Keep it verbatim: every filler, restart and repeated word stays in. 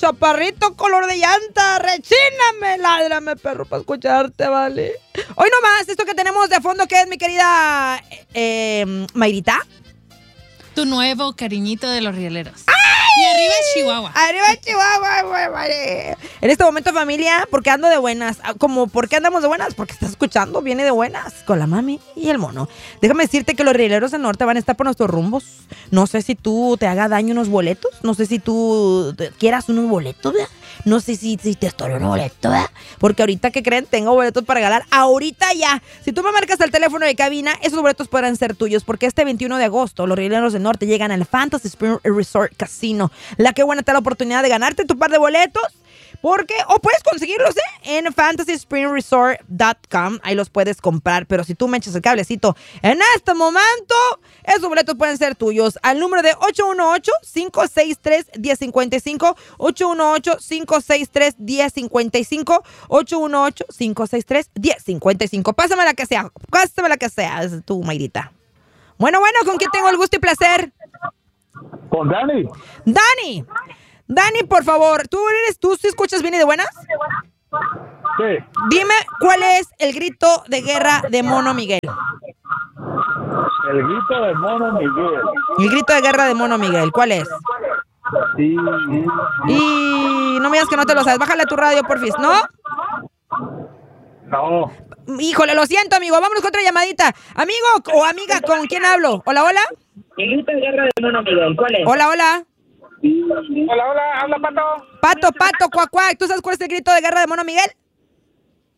chaparrito color de llanta, rechíname, ládrame, perro, para escucharte, vale. Hoy nomás, esto que tenemos de fondo, ¿qué es, mi querida eh, Mayrita? Tu nuevo cariñito de los rieleros. ¡Ay! Y arriba Chihuahua. Arriba Chihuahua, güey, vale. En este momento, familia, porque ando de buenas. Como, ¿por qué andamos de buenas? Porque estás escuchando, viene de buenas con la mami y el mono. Déjame decirte que los rieleros del norte van a estar por nuestros rumbos. No sé si tú te haga daño unos boletos. No sé si tú quieras unos boletos, ¿verdad? No sé si, si te estoy un boleto, ¿verdad? Porque ahorita, ¿qué creen? Tengo boletos para regalar. Ahorita ya. Si tú me marcas al teléfono de cabina, esos boletos podrán ser tuyos. Porque este veintiuno de agosto, los rieleros del norte llegan al Fantasy Spring Resort Casino. La que buena te da la oportunidad de ganarte tu par de boletos. Porque, o puedes conseguirlos, ¿eh? En fantasy spring resort dot com. Ahí los puedes comprar. Pero si tú me echas el cablecito en este momento, esos boletos pueden ser tuyos. Al número de ocho uno ocho, cinco seis tres, uno cero cinco cinco. ocho uno ocho, cinco seis tres, uno cero cinco cinco. ocho uno ocho, cinco seis tres, uno cero cinco cinco. Pásame la que sea. Pásame la que sea. Es tu Mayrita. Bueno, bueno, ¿con quién tengo el gusto y placer? Con Dani. Dani. Dani, por favor, ¿tú eres tú si escuchas bien y de buenas? Sí. Dime cuál es el grito de guerra de Mono Miguel. El grito de Mono Miguel. El grito de guerra de Mono Miguel, ¿cuál es? Sí. Y no me digas que no te lo sabes. Bájale a tu radio, porfis, ¿no? No. Híjole, lo siento, amigo. Vámonos con otra llamadita. Amigo o amiga, ¿con quién hablo? Hola, hola. El grito de guerra de Mono Miguel, ¿cuál es? Hola, hola. Hola, hola, habla Pato. Pato, pato, cuac, cuac. ¿Tú sabes cuál es el grito de guerra de Mono Miguel?